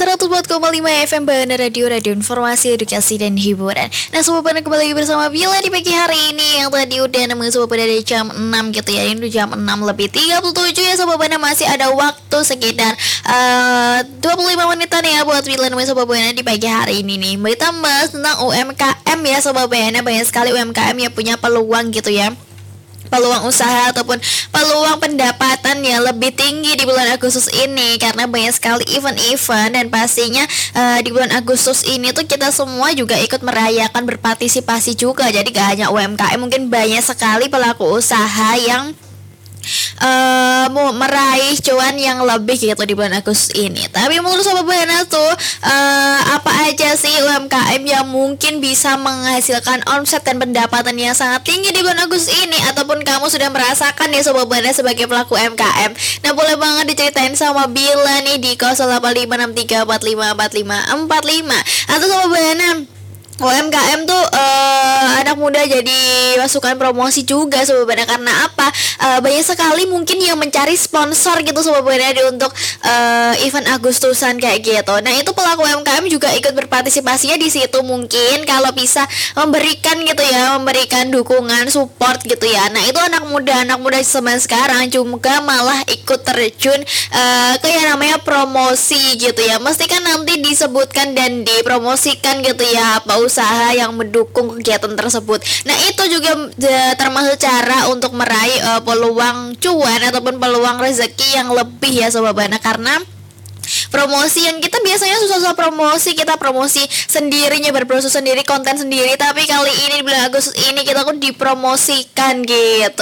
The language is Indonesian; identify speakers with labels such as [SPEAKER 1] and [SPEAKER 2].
[SPEAKER 1] 104,5 FM Bandar Radio Informasi, Edukasi, dan Hiburan. Nah, Sobat Bandar kembali lagi bersama Bila di pagi hari ini. Yang tadi udah nemuin Sobat Bandar dari jam 6 gitu ya. Ini udah jam 6:37 ya Sobat Bandar. Masih ada waktu sekitar 25 menitan ya buat Bila nemuin Sobat Bandar di pagi hari ini nih. Kita bahas tentang UMKM ya Sobat Bandar. Banyak sekali UMKM yang punya peluang gitu ya, peluang usaha ataupun peluang pendapatan yang lebih tinggi di bulan Agustus ini, karena banyak sekali event-event. Dan pastinya di bulan Agustus ini tuh kita semua juga ikut merayakan, berpartisipasi juga. Jadi gak hanya UMKM, mungkin banyak sekali pelaku usaha yang mau meraih cuan yang lebih gitu di bulan Agustus ini. Tapi menurut Sobat Buana tuh apa aja sih UMKM yang mungkin bisa menghasilkan omset dan pendapatan yang sangat tinggi di bulan Agustus ini, ataupun kamu sudah merasakan ya Sobat Buana sebagai pelaku UMKM? Nah, boleh banget diceritain sama Bila nih di 0856345455. Atau Sobat Buana, UMKM tuh anak muda jadi masukan promosi juga Sobat Buana. Karena apa? Banyak sekali mungkin yang mencari sponsor gitu Sobat Buana untuk event Agustusan kayak gitu. Nah, itu pelaku UMKM juga ikut berpartisipasinya di situ, mungkin kalau bisa memberikan gitu ya, memberikan dukungan, support gitu ya. Nah, itu anak muda zaman sekarang juga malah ikut terjun ke yang namanya promosi gitu ya. Mesti kan nanti disebutkan dan dipromosikan gitu ya apa usaha yang mendukung kegiatan tersebut. Nah, itu juga termasuk cara untuk meraih peluang cuan ataupun peluang rezeki yang lebih ya Sobat Bana. Karena promosi yang kita biasanya susah-susah promosi, kita promosi sendiri, nyebar brosur sendiri, konten sendiri. Tapi kali ini di bulan Agustus ini kita dipromosikan gitu.